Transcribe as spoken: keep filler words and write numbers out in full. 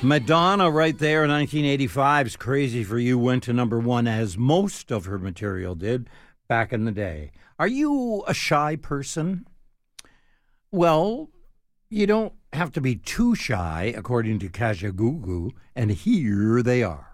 Madonna right there in nineteen eighty-five's Crazy for You went to number one, as most of her material did back in the day. Are you a shy person? Well, you don't have to be too shy, according to Kajagoogoo, and here they are.